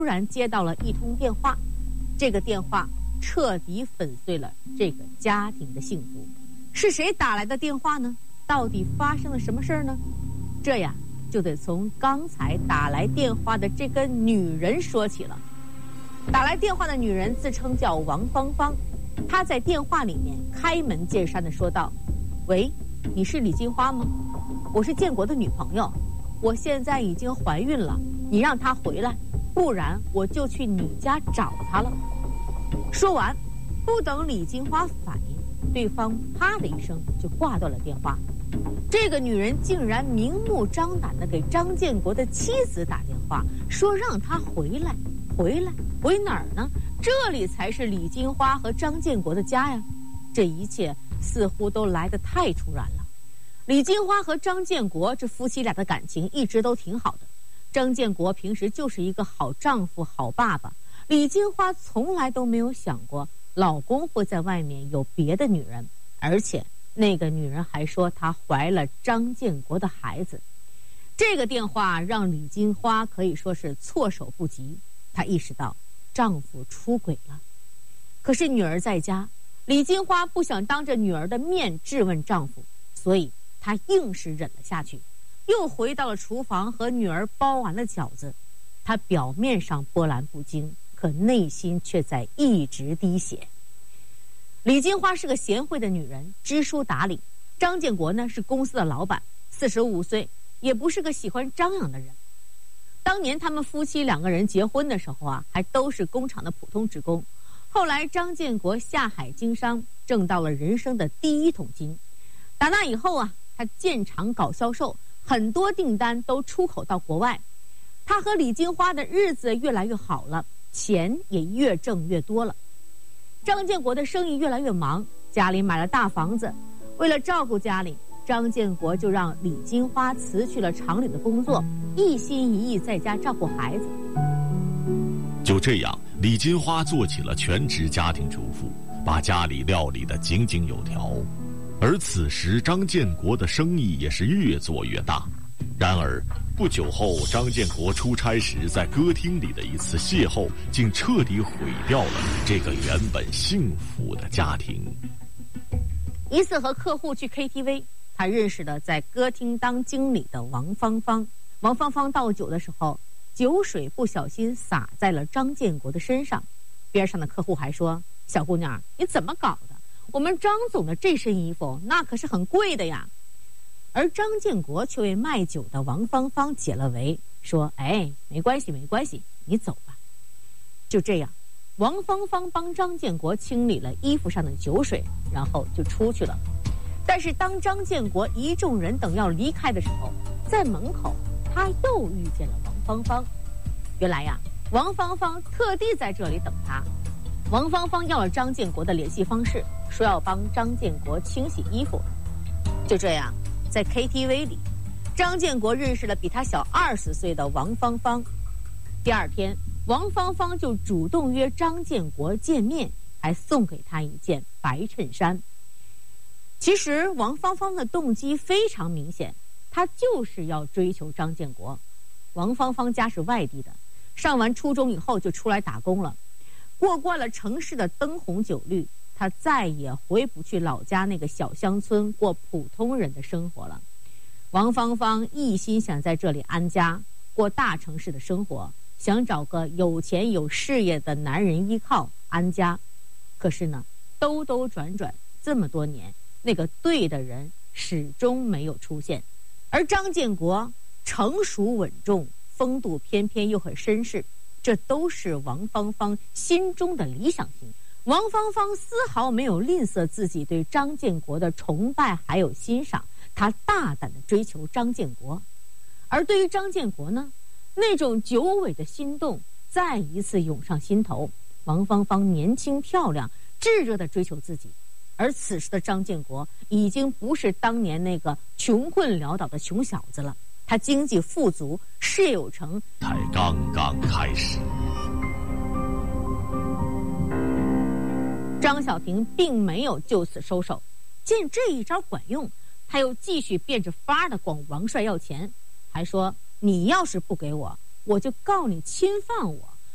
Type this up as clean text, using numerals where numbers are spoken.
突然接到了一通电话，这个电话彻底粉碎了这个家庭的幸福。是谁打来的电话呢？到底发生了什么事儿呢？这呀就得从刚才打来电话的这个女人说起了。打来电话的女人自称叫王芳芳，她在电话里面开门见山地说道：喂，你是李金花吗？我是建国的女朋友，我现在已经怀孕了，你让她回来，不然我就去你家找她了。说完，不等李金花反应，对方啪的一声就挂断了电话。这个女人竟然明目张胆地给张建国的妻子打电话，说让他回来。回哪儿呢？这里才是李金花和张建国的家呀！这一切似乎都来得太突然了。李金花和张建国这夫妻俩的感情一直都挺好的，张建国平时就是一个好丈夫、好爸爸。李金花从来都没有想过老公会在外面有别的女人，而且那个女人还说她怀了张建国的孩子。这个电话让李金花可以说是措手不及，她意识到丈夫出轨了。可是女儿在家，李金花不想当着女儿的面质问丈夫，所以她硬是忍了下去，又回到了厨房和女儿包完了饺子。她表面上波澜不惊，可内心却在一直滴血。李金花是个贤惠的女人，知书达理。张建国呢是公司的老板，45岁，也不是个喜欢张扬的人。当年他们夫妻两个人结婚的时候啊，还都是工厂的普通职工。后来张建国下海经商，挣到了人生的第一桶金。打那以后啊，他建厂搞销售，很多订单都出口到国外。他和李金花的日子越来越好了，钱也越挣越多了。张建国的生意越来越忙，家里买了大房子。为了照顾家里，张建国就让李金花辞去了厂里的工作，一心一意在家照顾孩子。 就这样，李金花做起了全职家庭主妇，把家里料理得井井有条。而此时张建国的生意也是越做越大。然而不久后，张建国出差时在歌厅里的一次邂逅，竟彻底毁掉了这个原本幸福的家庭。 一次和客户去 KTV， 他认识了在歌厅当经理的王芳芳。王芳芳倒酒的时候，酒水不小心洒在了张建国的身上。边上的客户还说：小姑娘，你怎么搞的？我们张总的这身衣服那可是很贵的呀。而张建国却为卖酒的王芳芳解了围，说：没关系，你走吧。就这样，王芳芳帮张建国清理了衣服上的酒水，然后就出去了。但是当张建国一众人等要离开的时候，在门口他又遇见了王芳芳。原来呀，王芳芳特地在这里等他。王芳芳要了张建国的联系方式，说要帮张建国清洗衣服。就这样，在 KTV 里，张建国认识了比他小20岁的王芳芳。第二天，王芳芳就主动约张建国见面，还送给他一件白衬衫。其实王芳芳的动机非常明显，她就是要追求张建国。王芳芳家是外地的，上完初中以后就出来打工了，过惯了城市的灯红酒绿，她再也回不去老家那个小乡村过普通人的生活了。王芳芳一心想在这里安家，过大城市的生活，想找个有钱有事业的男人依靠安家。可是呢，兜兜转转这么多年，那个对的人始终没有出现。而张建国成熟稳重，风度翩翩又很绅士，这都是王芳芳心中的理想型。王芳芳丝毫没有吝啬自己对张建国的崇拜还有欣赏，她大胆地追求张建国。而对于张建国呢，那种久违的心动再一次涌上心头。王芳芳年轻漂亮，炙热地追求自己。而此时的张建国已经不是当年那个穷困潦倒的穷小子了，他经济富足，事业有成， 才刚刚开始。 张小婷并没有就此收手，见这一招管用，他又继续变着法的管王帅要钱，还说：你要是不给我，我就告你侵犯我。